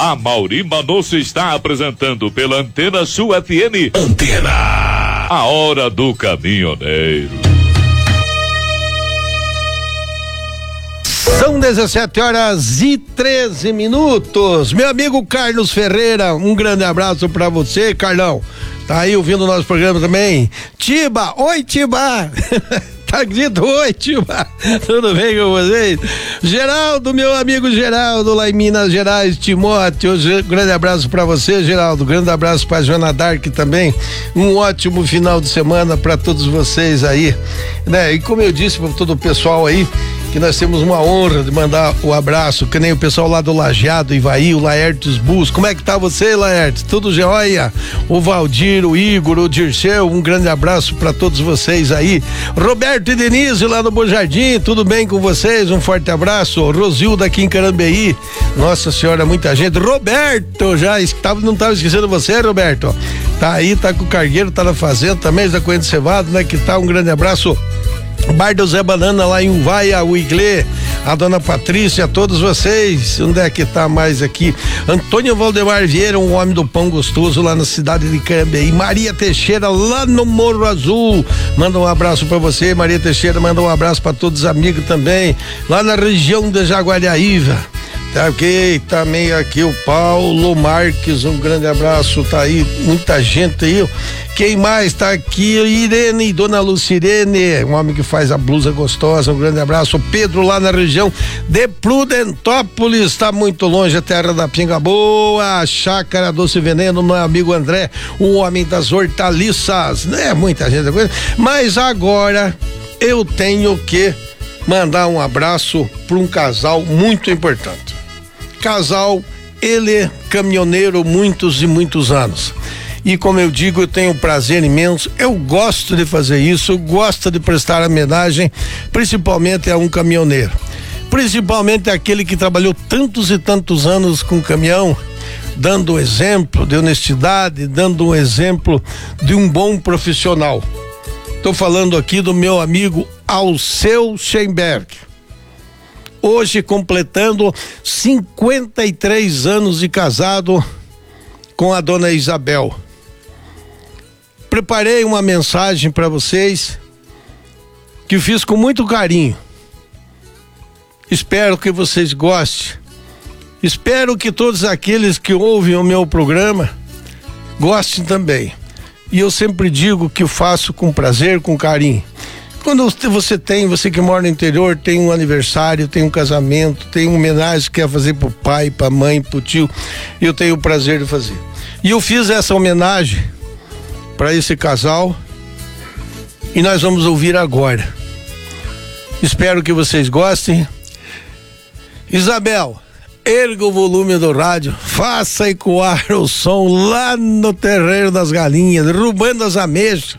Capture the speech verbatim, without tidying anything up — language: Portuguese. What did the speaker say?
A Mauri Manosso está apresentando pela Antena Sul F M. Antena. A hora do caminhoneiro. São dezessete horas e treze minutos. Meu amigo Carlos Ferreira, um grande abraço pra você, Carlão. Tá aí ouvindo o nosso programa também. Tiba, oi Tiba. Tá dito, oi Tiba. Tudo bem com vocês? Geraldo, meu amigo Geraldo, lá em Minas Gerais, Timóteo, grande abraço pra você, Geraldo. Grande abraço pra Joana Dark também. Um ótimo final de semana pra todos vocês aí, né? E como eu disse pra todo o pessoal aí, que nós temos uma honra de mandar o abraço, que nem o pessoal lá do Lajeado, Ivaí, o Laertes Bus. Como é que tá você, Laertes? Tudo jóia? O Valdir, o Igor, o Dirceu, um grande abraço para todos vocês aí. Roberto e Denise lá no Bom Jardim, tudo bem com vocês? Um forte abraço. Rosilda aqui em Carambeí, nossa senhora, muita gente. Roberto, já estava, não estava esquecendo você, Roberto? Tá aí, tá com o cargueiro, tá na fazenda também, da Coente Cevado, né? Que tá, um grande abraço. Bar do Zé Banana lá em Uvaia, o Iglê, a dona Patrícia, todos vocês. Onde é que tá mais aqui? Antônio Valdemar Vieira, um homem do pão gostoso lá na cidade de Carambeí. Maria Teixeira lá no Morro Azul, manda um abraço pra você. Maria Teixeira manda um abraço pra todos os amigos também, lá na região de Jaguariaíva. Tá ok, também aqui o Paulo Marques, um grande abraço, tá aí, muita gente aí. Quem mais tá aqui? Irene, dona Lucirene, um homem que faz a blusa gostosa, um grande abraço. O Pedro lá na região de Prudentópolis, tá muito longe, a terra da Pinga Boa, Chácara Doce Veneno, meu amigo André, o homem das hortaliças, né? Muita gente, mas agora eu tenho que mandar um abraço para um casal muito importante. Casal, ele caminhoneiro muitos e muitos anos. E como eu digo, eu tenho um prazer imenso, eu gosto de fazer isso, gosto de prestar homenagem, principalmente a um caminhoneiro. Principalmente aquele que trabalhou tantos e tantos anos com caminhão, dando um exemplo de honestidade, dando um exemplo de um bom profissional. Estou falando aqui do meu amigo Alceu Schemberg. Hoje completando cinquenta e três anos de casado com a dona Isabel. Preparei uma mensagem para vocês que fiz com muito carinho. Espero que vocês gostem. Espero que todos aqueles que ouvem o meu programa gostem também. E eu sempre digo que eu faço com prazer, com carinho. Quando você tem, você que mora no interior, tem um aniversário, tem um casamento, tem uma homenagem que quer fazer pro pai, pra mãe, pro tio, eu tenho o prazer de fazer. E eu fiz essa homenagem para esse casal e nós vamos ouvir agora. Espero que vocês gostem. Isabel, erga o volume do rádio, faça ecoar o som lá no terreiro das galinhas, derrubando as ameixas.